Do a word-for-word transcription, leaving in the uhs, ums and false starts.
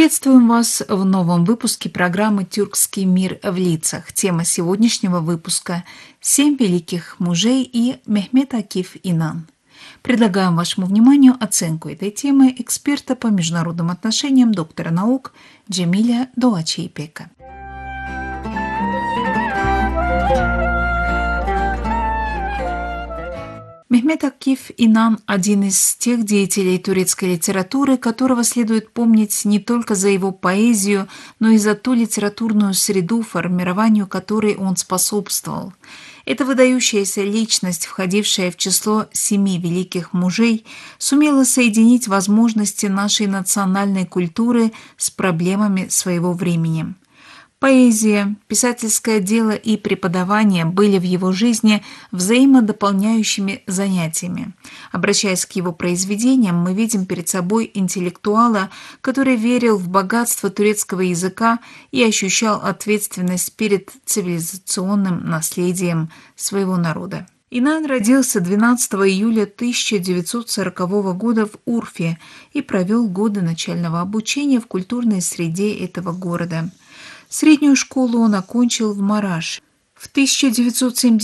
Приветствуем вас в новом выпуске программы «Тюркский мир в лицах». Тема сегодняшнего выпуска– «Семь великих мужей» и Мехмет Акиф Инан. Предлагаем вашему вниманию оценку этой темы эксперта по международным отношениям, доктора наук Джемиля Дуачи-Ипека. Мехмет Акиф Инан – один из тех деятелей турецкой литературы, которого следует помнить не только за его поэзию, но и за ту литературную среду, формированию которой он способствовал. Эта выдающаяся личность, входившая в число семи великих мужей, сумела соединить возможности нашей национальной культуры с проблемами своего времени. Поэзия, писательское дело и преподавание были в его жизни взаимодополняющими занятиями. Обращаясь к его произведениям, мы видим перед собой интеллектуала, который верил в богатство турецкого языка и ощущал ответственность перед цивилизационным наследием своего народа. Инан родился двенадцатого июля тысяча девятьсот сорокового года в Урфе и провел годы начального обучения в культурной среде этого города. Среднюю школу он окончил в Мараш. В тысяча девятьсот семьдесят